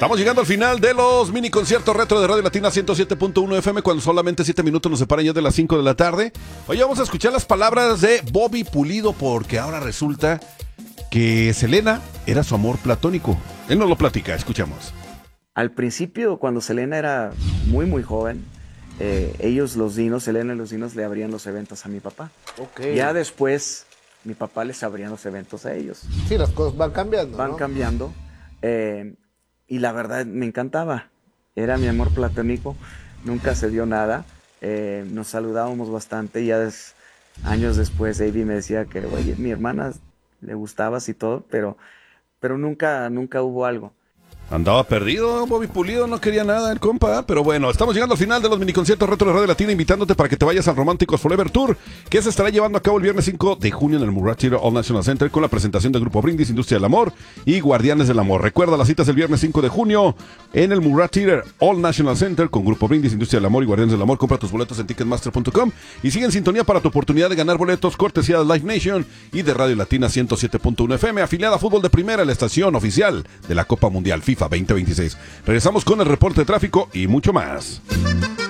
Estamos llegando al final de los mini conciertos retro de Radio Latina 107.1 FM, cuando solamente 7 minutos nos separan ya de las 5 de la tarde. Hoy vamos a escuchar las palabras de Bobby Pulido, porque ahora resulta que Selena era su amor platónico. Él nos lo platica, escuchamos. Al principio, cuando Selena era muy joven, Selena y los Dinos, le abrían los eventos a mi papá. Okay. Ya después, mi papá les abría los eventos a ellos. Sí, las cosas van cambiando, Van cambiando. Y la verdad, me encantaba. Era mi amor platónico. Nunca se dio nada. Nos saludábamos bastante. Y ya años después, Avi me decía que, oye, mi hermana le gustabas y todo, pero nunca hubo algo. Andaba perdido, Bobby Pulido, no quería nada el compa, pero bueno, estamos llegando al final de los miniconciertos retro de Radio Latina, invitándote para que te vayas al Románticos Forever Tour, que se estará llevando a cabo el viernes 5 de junio en el Murat Theater All National Center, con la presentación del Grupo Brindis, Industria del Amor y Guardianes del Amor. Recuerda, las citas el viernes 5 de junio en el Murat Theater All National Center con Grupo Brindis, Industria del Amor y Guardianes del Amor. Compra tus boletos en Ticketmaster.com y sigue en sintonía para tu oportunidad de ganar boletos, cortesía de Live Nation y de Radio Latina 107.1 FM, afiliada a Fútbol de Primera, la estación oficial de la Copa Mundial FIFA 2026. Regresamos con el reporte de tráfico y mucho más.